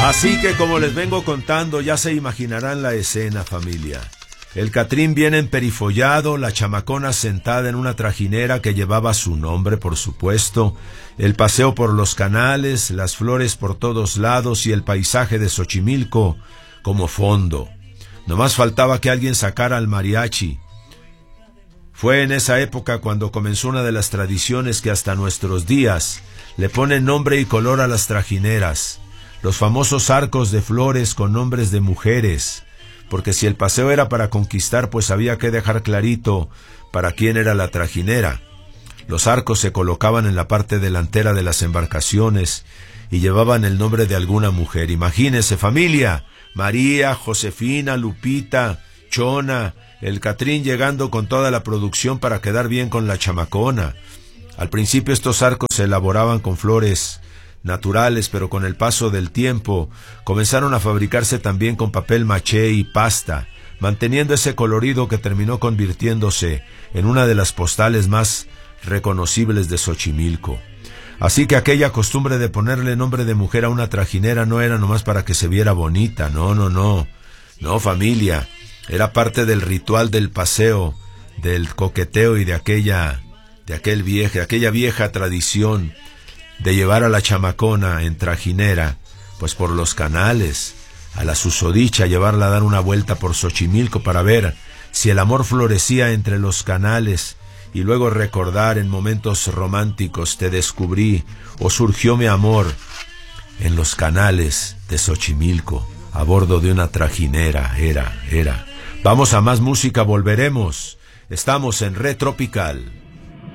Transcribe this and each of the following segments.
Así que como les vengo contando, ya se imaginarán la escena, familia. El Catrín viene emperifollado, la chamacona sentada en una trajinera que llevaba su nombre, por supuesto, el paseo por los canales, las flores por todos lados y el paisaje de Xochimilco como fondo. Nomás faltaba que alguien sacara al mariachi. Fue en esa época cuando comenzó una de las tradiciones que hasta nuestros días le ponen nombre y color a las trajineras, los famosos arcos de flores con nombres de mujeres, porque si el paseo era para conquistar, pues había que dejar clarito para quién era la trajinera. Los arcos se colocaban en la parte delantera de las embarcaciones y llevaban el nombre de alguna mujer. Imagínese, familia, María, Josefina, Lupita, Chona, el Catrín llegando con toda la producción para quedar bien con la chamacona. Al principio estos arcos se elaboraban con flores naturales, pero con el paso del tiempo comenzaron a fabricarse también con papel maché y pasta, manteniendo ese colorido que terminó convirtiéndose en una de las postales más reconocibles de Xochimilco. Así que aquella costumbre de ponerle nombre de mujer a una trajinera no era nomás para que se viera bonita, no, familia, era parte del ritual del paseo, del coqueteo y de aquella vieja tradición de llevar a la chamacona en trajinera, pues por los canales, a la susodicha, llevarla a dar una vuelta por Xochimilco para ver si el amor florecía entre los canales, y luego recordar en momentos románticos te descubrí o surgió mi amor en los canales de Xochimilco, a bordo de una trajinera, era. Vamos a más música, volveremos. Estamos en Red Tropical.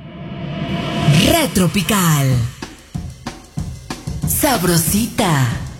Red Tropical. Sabrosita.